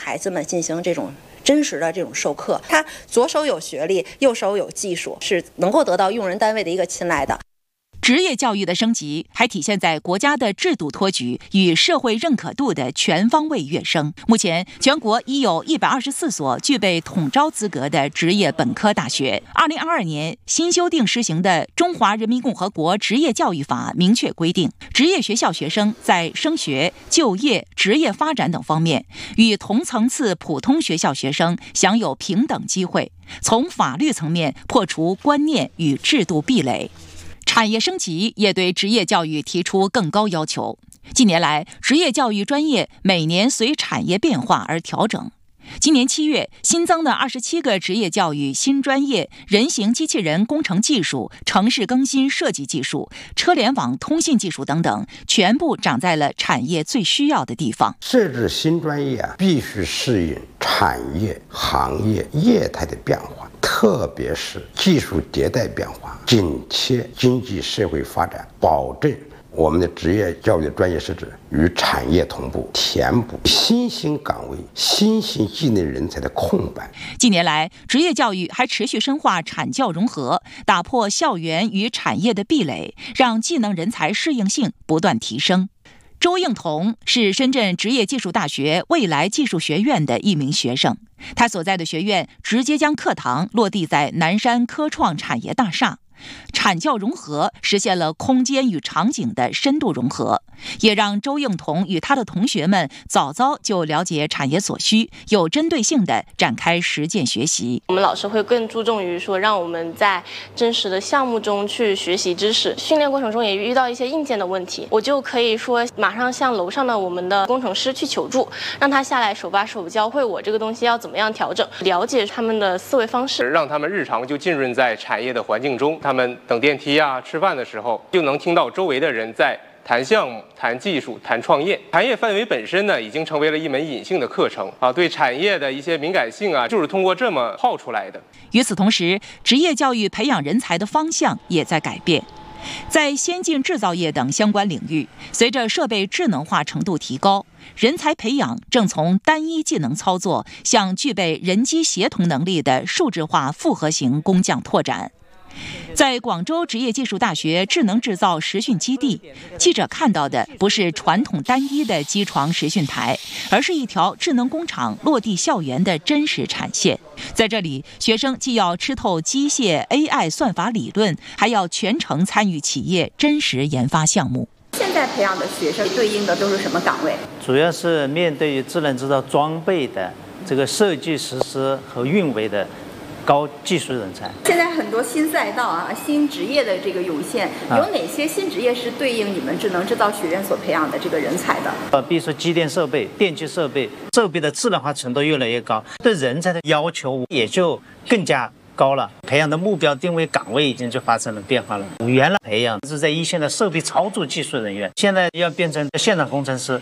孩子们进行这种真实的这种授课，他左手有学历，右手有技术，是能够得到用人单位的一个青睐的。 职业教育的升级还体现在国家的制度托举与社会认可度的全方位跃升。目前，全国已有124所具备统招资格的职业本科大学。2022年新修订施行的《中华人民共和国职业教育法》明确规定，职业学校学生在升学、就业、职业发展等方面，与同层次普通学校学生享有平等机会，从法律层面破除观念与制度壁垒。产业升级也对职业教育提出更高要求。近年来，职业教育专业每年随产业变化而调整。今年7月新增的27个职业教育新专业，人形机器人工程技术、城市更新设计技术、车联网通信技术等等，全部长在了产业最需要的地方。 设置新专业必须适应产业、行业、业态的变化，特别是技术迭代变化，紧贴经济社会发展，保证我们的职业教育的专业设置与产业同步，填补新兴岗位、新兴技能人才的空白。 近年来，职业教育还持续深化产教融合，打破校园与产业的壁垒，让技能人才适应性不断提升。周应彤是深圳职业技术大学未来技术学院的一名学生，他所在的学院直接将课堂落地在南山科创产业大厦。产教融合实现了空间与场景的深度融合，也让周应彤与他的同学们早早就了解产业所需，有针对性地展开实践学习。 我们老师会更注重于说，让我们在真实的项目中去学习知识。训练过程中也遇到一些硬件的问题，我就可以说马上向楼上的我们的工程师去求助，让他下来手把手教会我这个东西要怎么样调整，了解他们的思维方式， 让他们日常就浸润在产业的环境中。他们等电梯啊、吃饭的时候，就能听到周围的人在谈项目、谈技术、谈创业。产业范围本身呢，已经成为了一门隐性的课程啊，对产业的一些敏感性啊，就是通过这么泡出来的。 与此同时，职业教育培养人才的方向也在改变。在先进制造业等相关领域，随着设备智能化程度提高，人才培养正从单一技能操作向具备人机协同能力的数字化复合型工匠拓展。在广州职业技术大学智能制造实训基地，记者看到的不是传统单一的机床实训台，而是一条智能工厂落地校园的真实产线。在这里，学生既要吃透机械 AI 算法理论，还要全程参与企业真实研发项目。 现在培养的学生对应的都是什么岗位？ 主要是面对于智能制造装备的这个设计、实施和运维的高技术人才。 现在很多新赛道啊、新职业的这个涌现，有哪些新职业是对应你们智能制造学院所培养的这个人才的？ 比如说机电设备、电气设备，设备的智能化程度越来越高，对人才的要求也就更加高了。培养的目标定位岗位已经就发生了变化了。原来培养是在一线的设备操作技术人员，现在要变成现场工程师。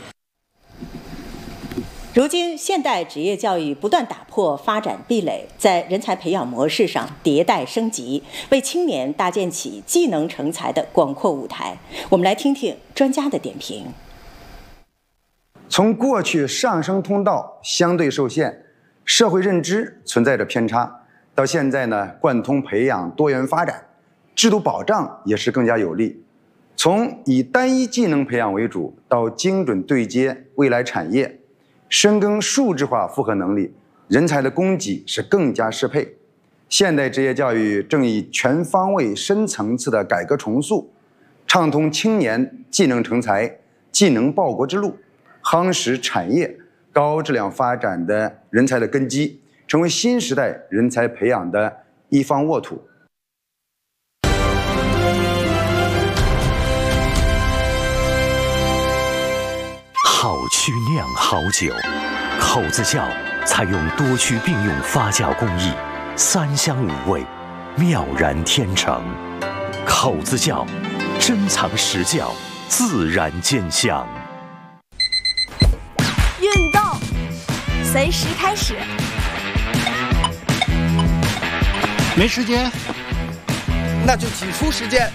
如今，现代职业教育不断打破发展壁垒，在人才培养模式上迭代升级，为青年搭建起技能成才的广阔舞台。我们来听听专家的点评。 从过去上升通道相对受限，社会认知存在着偏差，到现在呢，贯通培养多元发展，制度保障也是更加有力。从以单一技能培养为主，到精准对接未来产业。深耕数字化复合能力，人才的供给是更加适配。现代职业教育正以全方位、深层次的改革重塑，畅通青年技能成才、技能报国之路，夯实产业高质量发展的人才的根基，成为新时代人才培养的一方沃土。 好曲酿好酒，口子窖采用多区并用发酵工艺，3香5味，妙然天成。口子窖，珍藏实窖，自然见香。 运动，随时开始。 没时间， 那就挤出时间。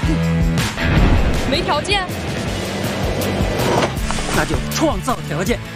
没条件， 那就创造条件。